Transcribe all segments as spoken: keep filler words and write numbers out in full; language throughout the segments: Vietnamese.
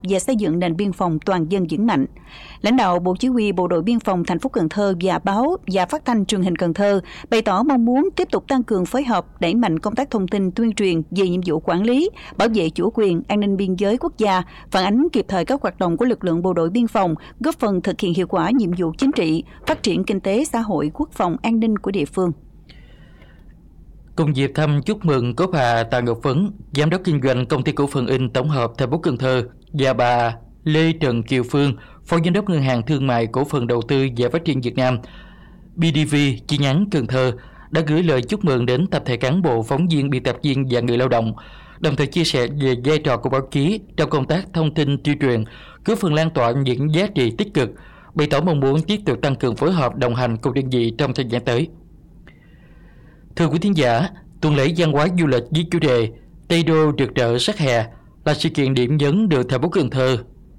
và xây dựng nền biên phòng toàn dân vững mạnh. Lãnh đạo Bộ Chỉ huy Bộ đội Biên phòng thành phố Cần Thơ và báo và phát thanh truyền hình Cần Thơ bày tỏ mong muốn tiếp tục tăng cường phối hợp, đẩy mạnh công tác thông tin tuyên truyền về nhiệm vụ quản lý, bảo vệ chủ quyền, an ninh biên giới quốc gia, phản ánh kịp thời các hoạt động của lực lượng bộ đội biên phòng, góp phần thực hiện hiệu quả nhiệm vụ chính trị, phát triển kinh tế xã hội, quốc phòng an ninh của địa phương. Cùng dịp thăm chúc mừng có bà Tạ Ngọc Phấn, Giám đốc kinh doanh Công ty Cổ phần In Tổng hợp thành phố Cần Thơ, và bà Lê Trần Kiều Phương, Phó Giám đốc Ngân hàng Thương mại Cổ phần Đầu tư và Phát triển Việt Nam bê đê vê chi nhánh Cần Thơ đã gửi lời chúc mừng đến tập thể cán bộ, phóng viên, biên tập viên và người lao động, đồng thời chia sẻ về vai trò của báo chí trong công tác thông tin tuyên truyền, góp phần lan tỏa những giá trị tích cực, bày tỏ mong muốn tiếp tục tăng cường phối hợp đồng hành cùng đơn vị trong thời gian tới. Thưa quý thính giả, tuần lễ văn hóa du lịch với chủ đề Tây Đô rực rỡ sắc hè là sự kiện điểm nhấn được thành phố Cần Thơ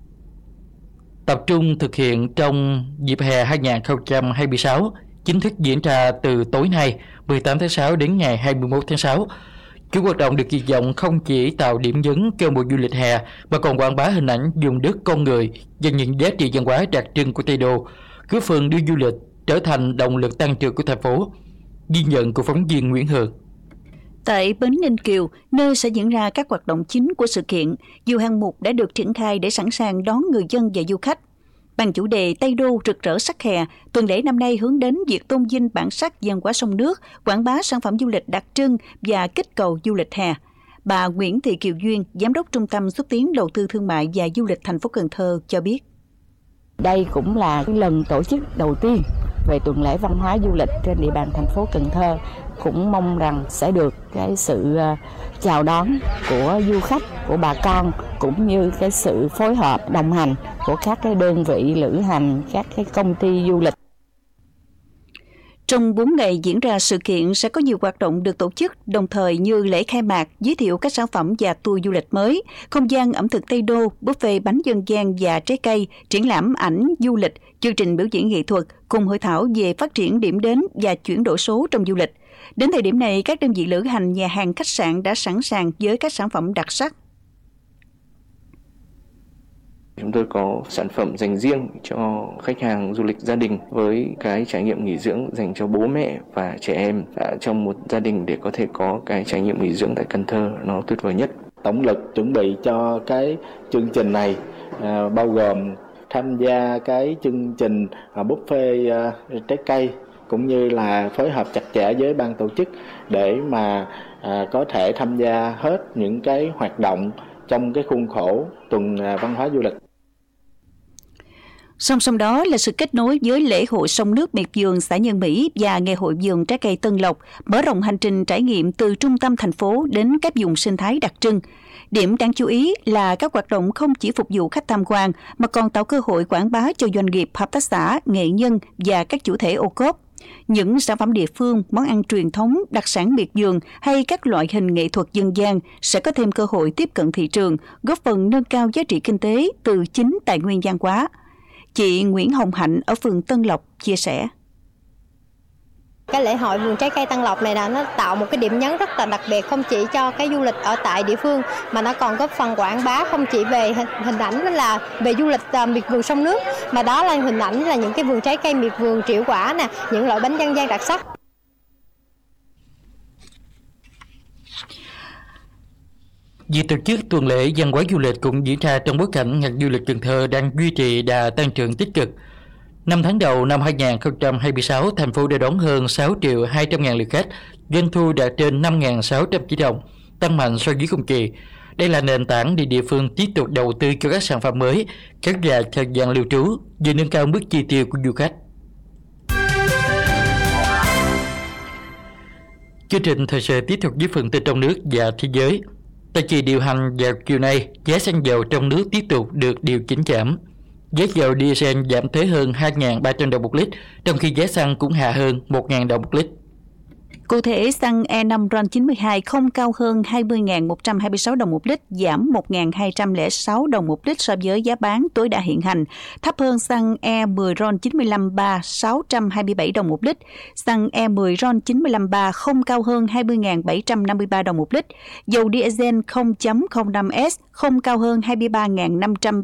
tập trung thực hiện trong dịp hè hai không hai sáu, chính thức diễn ra từ tối nay mười tám tháng sáu đến ngày hai mươi mốt tháng sáu. Chuỗi hoạt động được kỳ vọng không chỉ tạo điểm nhấn cho mùa du lịch hè mà còn quảng bá hình ảnh vùng đất con người và những giá trị văn hóa đặc trưng của Tây Đô, góp phần đưa du lịch trở thành động lực tăng trưởng của thành phố. Ghi nhận của phóng viên Nguyễn Hường. Tại bến Ninh Kiều, nơi sẽ diễn ra các hoạt động chính của sự kiện, nhiều hạng mục đã được triển khai để sẵn sàng đón người dân và du khách. Bằng chủ đề Tây Đô rực rỡ sắc hè, tuần lễ năm nay hướng đến việc tôn vinh bản sắc văn hóa sông nước, quảng bá sản phẩm du lịch đặc trưng và kích cầu du lịch hè. Bà Nguyễn Thị Kiều Duyên, Giám đốc Trung tâm Xúc tiến Đầu tư Thương mại và Du lịch thành phố Cần Thơ cho biết. Đây cũng là lần tổ chức đầu tiên về tuần lễ văn hóa du lịch trên địa bàn thành phố Cần Thơ. Cũng mong rằng sẽ được cái sự chào đón của du khách, của bà con, cũng như cái sự phối hợp đồng hành của các cái đơn vị lữ hành, các cái công ty du lịch. Trong bốn ngày diễn ra sự kiện sẽ có nhiều hoạt động được tổ chức, đồng thời như lễ khai mạc, giới thiệu các sản phẩm và tour du lịch mới, không gian ẩm thực Tây Đô, buffet bánh dân gian và trái cây, triển lãm ảnh du lịch, chương trình biểu diễn nghệ thuật, cùng hội thảo về phát triển điểm đến và chuyển đổi số trong du lịch. Đến thời điểm này, các đơn vị lữ hành, nhà hàng, khách sạn đã sẵn sàng với các sản phẩm đặc sắc. Chúng tôi có sản phẩm dành riêng cho khách hàng du lịch gia đình với cái trải nghiệm nghỉ dưỡng dành cho bố mẹ và trẻ em trong một gia đình để có thể có cái trải nghiệm nghỉ dưỡng tại Cần Thơ nó tuyệt vời nhất. Tổng lực chuẩn bị cho cái chương trình này à, bao gồm tham gia cái chương trình à, buffet à, trái cây, cũng như là phối hợp chặt chẽ với ban tổ chức để mà à, có thể tham gia hết những cái hoạt động trong cái khuôn khổ tuần văn hóa du lịch. Song song đó là sự kết nối với lễ hội sông nước miệt vườn xã Nhân Mỹ và ngày hội vườn trái cây Tân Lộc, mở rộng hành trình trải nghiệm từ trung tâm thành phố đến các vùng sinh thái đặc trưng. Điểm đáng chú ý là các hoạt động không chỉ phục vụ khách tham quan mà còn tạo cơ hội quảng bá cho doanh nghiệp, hợp tác xã, nghệ nhân và các chủ thể ô cốp. Những sản phẩm địa phương, món ăn truyền thống, đặc sản miệt vườn hay các loại hình nghệ thuật dân gian sẽ có thêm cơ hội tiếp cận thị trường, góp phần nâng cao giá trị kinh tế từ chính tài nguyên văn hóa. Chị Nguyễn Hồng Hạnh ở phường Tân Lộc chia sẻ. Cái lễ hội vườn trái cây Tân Lộc này là nó tạo một cái điểm nhấn rất là đặc biệt, không chỉ cho cái du lịch ở tại địa phương mà nó còn góp phần quảng bá không chỉ về hình ảnh là về du lịch miệt vườn sông nước, mà đó là hình ảnh là những cái vườn trái cây miệt vườn triệu quả nè, những loại bánh dân gian đặc sắc. Việc tổ chức tuần lễ văn hóa du lịch cũng diễn ra trong bối cảnh ngành du lịch Cần Thơ đang duy trì đà tăng trưởng tích cực. Năm tháng đầu năm hai không hai sáu, thành phố đã đón hơn sáu triệu hai trăm ngàn lượt khách, doanh thu đạt trên năm nghìn sáu trăm tỷ đồng, tăng mạnh so với cùng kỳ. Đây là nền tảng để địa phương tiếp tục đầu tư cho các sản phẩm mới, kéo dài thời gian lưu trú, vừa nâng cao mức chi tiêu của du khách. Chương trình thời sự tiếp tục với phần tin trong nước và thế giới. Tại kỳ điều hành vào chiều nay, giá xăng dầu trong nước tiếp tục được điều chỉnh giảm. Giá dầu diesel giảm tới hơn hai nghìn ba trăm đồng một lít, trong khi giá xăng cũng hạ hơn một nghìn đồng một lít. Cụ thể, xăng E năm RON chín mươi hai không cao hơn hai mươi nghìn một trăm hai mươi sáu đồng một lít, giảm một nghìn hai trăm lẻ sáu đồng một lít so với giá bán tối đa hiện hành, thấp hơn xăng E mười RON chín mươi lăm ba sáu trăm hai mươi bảy đồng một lít. Xăng E mười RON chín mươi lăm ba không cao hơn hai mươi nghìn bảy trăm năm mươi ba đồng một lít. Dầu diesel không chấm không năm S không cao hơn hai mươi ba nghìn năm trăm